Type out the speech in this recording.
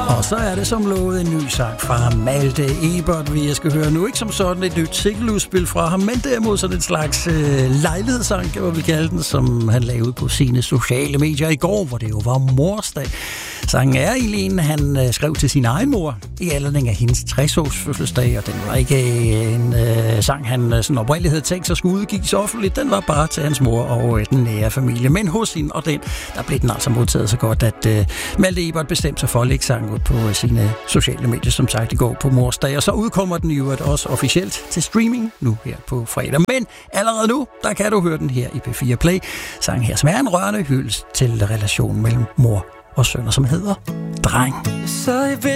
Og så er det som lovet en ny sang fra Malte Ebert, vi skal høre nu. Ikke som sådan et nyt singeludspil fra ham, men derimod sådan en slags lejlighedssang, kan man vel kalde den, som han lagde ud på sine sociale medier i går, hvor det jo var morsdag. Sangen er egentlig en, han skrev til sin egen mor i anledning af hendes 60-års fødselsdag, og den var ikke en sang, han sådan oprindeligt havde tænkt sig skulle udgives offentligt. Den var bare til hans mor og den nære familie. Men hos hende og den, der blev den altså modtaget så godt, at Malte Ebert bestemte sig for at lægge sangen ud på sine sociale medier, som sagt i går på morsdag. Og så udkommer den jo også officielt til streaming nu her på fredag. Men allerede nu, der kan du høre den her i P4 Play. Sangen her, som er en rørende hyldest til relationen mellem mor og søn, som hedder Dreng. Så